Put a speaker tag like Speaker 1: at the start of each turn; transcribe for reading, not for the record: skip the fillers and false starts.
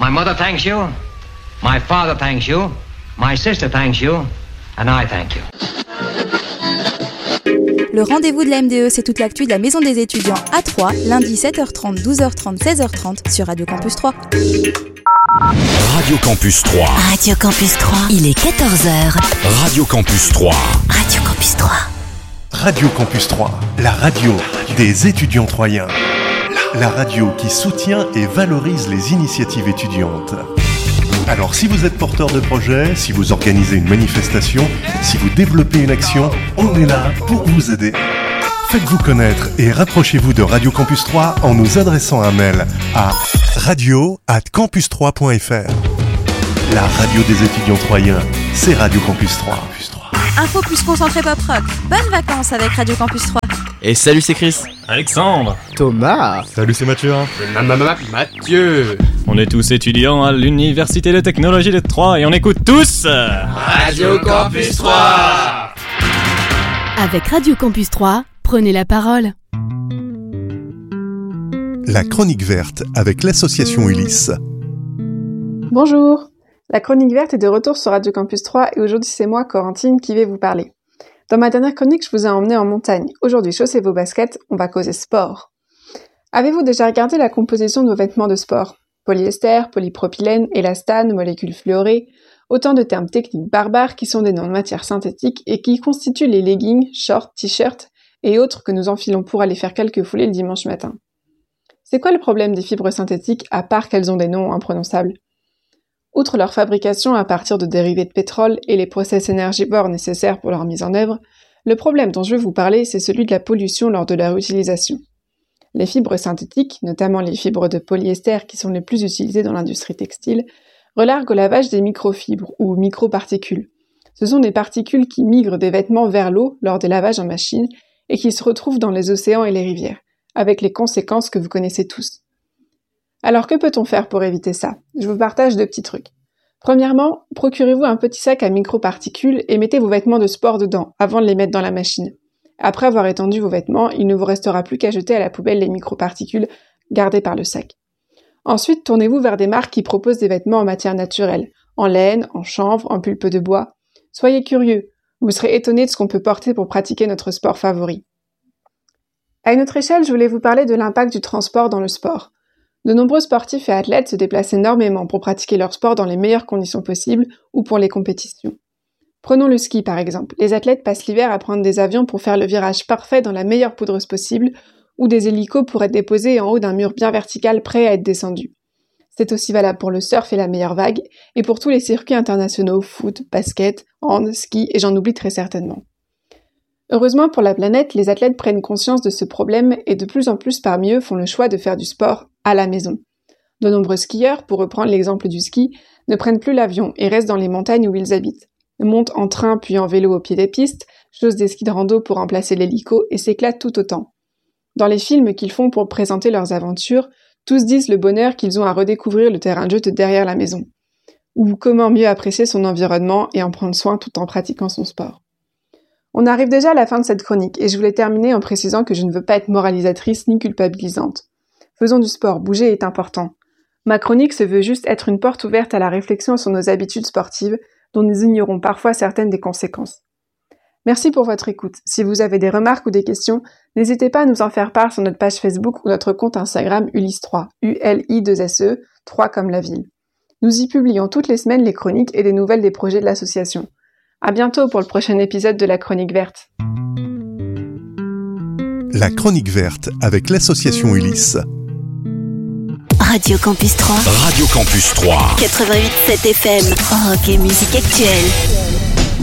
Speaker 1: My mother thanks you, my father thanks you, my sister thanks you, and I thank you.
Speaker 2: Le rendez-vous de la MDE, c'est toute l'actu de la Maison des étudiants à 3, lundi 7h30, 12h30, 16h30 sur Radio Campus 3.
Speaker 3: Radio Campus 3.
Speaker 4: Radio Campus 3. Il est 14h.
Speaker 3: Radio Campus 3.
Speaker 4: Radio Campus 3.
Speaker 5: Radio Campus 3, la radio des étudiants troyens. La radio qui soutient et valorise les initiatives étudiantes. Alors si vous êtes porteur de projet, si vous organisez une manifestation, si vous développez une action, on est là pour vous aider. Faites-vous connaître et rapprochez-vous de Radio Campus 3 en nous adressant un mail à radio@campus3.fr. La radio des étudiants troyens, c'est Radio Campus 3.
Speaker 2: Info plus concentré pop rock. Bonnes vacances avec Radio Campus 3.
Speaker 6: Et salut, c'est Chris.
Speaker 7: Alexandre.
Speaker 8: Thomas.
Speaker 9: Salut, c'est Mathieu.
Speaker 7: Mathieu.
Speaker 6: On est tous étudiants à l'Université de Technologie de Troyes et on écoute tous
Speaker 7: Radio Campus 3.
Speaker 4: Avec Radio Campus 3, prenez la parole.
Speaker 5: La chronique verte avec l'association Ulysse.
Speaker 10: Bonjour. La chronique verte est de retour sur Radio Campus 3 et aujourd'hui c'est moi, Corentine, qui vais vous parler. Dans ma dernière chronique, je vous ai emmené en montagne. Aujourd'hui, chaussez vos baskets, on va causer sport. Avez-vous déjà regardé la composition de vos vêtements de sport ? Polyester, polypropylène, élastane, molécules fluorées, autant de termes techniques barbares qui sont des noms de matières synthétiques et qui constituent les leggings, shorts, t-shirts et autres que nous enfilons pour aller faire quelques foulées le dimanche matin. C'est quoi le problème des fibres synthétiques à part qu'elles ont des noms imprononçables ? Outre leur fabrication à partir de dérivés de pétrole et les process énergivores nécessaires pour leur mise en œuvre, le problème dont je vais vous parler, c'est celui de la pollution lors de leur utilisation. Les fibres synthétiques, notamment les fibres de polyester qui sont les plus utilisées dans l'industrie textile, relarguent au lavage des microfibres ou microparticules. Ce sont des particules qui migrent des vêtements vers l'eau lors des lavages en machine et qui se retrouvent dans les océans et les rivières, avec les conséquences que vous connaissez tous. Alors que peut-on faire pour éviter ça ? Je vous partage 2 petits trucs. Premièrement, procurez-vous un petit sac à microparticules et mettez vos vêtements de sport dedans, avant de les mettre dans la machine. Après avoir étendu vos vêtements, il ne vous restera plus qu'à jeter à la poubelle les microparticules gardées par le sac. Ensuite, tournez-vous vers des marques qui proposent des vêtements en matière naturelle, en laine, en chanvre, en pulpe de bois. Soyez curieux, vous serez étonnés de ce qu'on peut porter pour pratiquer notre sport favori. À une autre échelle, je voulais vous parler de l'impact du transport dans le sport. De nombreux sportifs et athlètes se déplacent énormément pour pratiquer leur sport dans les meilleures conditions possibles ou pour les compétitions. Prenons le ski par exemple. Les athlètes passent l'hiver à prendre des avions pour faire le virage parfait dans la meilleure poudreuse possible ou des hélicos pour être déposés en haut d'un mur bien vertical prêt à être descendu. C'est aussi valable pour le surf et la meilleure vague et pour tous les circuits internationaux, foot, basket, hand, ski et j'en oublie très certainement. Heureusement pour la planète, les athlètes prennent conscience de ce problème et de plus en plus parmi eux font le choix de faire du sport à la maison. De nombreux skieurs, pour reprendre l'exemple du ski, ne prennent plus l'avion et restent dans les montagnes où ils habitent. Montent en train puis en vélo au pied des pistes, chaussent des skis de rando pour remplacer l'hélico et s'éclatent tout autant. Dans les films qu'ils font pour présenter leurs aventures, tous disent le bonheur qu'ils ont à redécouvrir le terrain de jeu de derrière la maison. Ou comment mieux apprécier son environnement et en prendre soin tout en pratiquant son sport. On arrive déjà à la fin de cette chronique et je voulais terminer en précisant que je ne veux pas être moralisatrice ni culpabilisante. Faisons du sport, bouger est important. Ma chronique se veut juste être une porte ouverte à la réflexion sur nos habitudes sportives dont nous ignorons parfois certaines des conséquences. Merci pour votre écoute. Si vous avez des remarques ou des questions, n'hésitez pas à nous en faire part sur notre page Facebook ou notre compte Instagram Ulysse3, ULI2SE, 3 comme la ville. Nous y publions toutes les semaines les chroniques et des nouvelles des projets de l'association. À bientôt pour le prochain épisode de la Chronique Verte.
Speaker 5: La Chronique Verte avec l'association Ulysse.
Speaker 4: Radio Campus 3.
Speaker 3: Radio Campus 3.
Speaker 4: 88.7 FM. Rock et musique actuelle.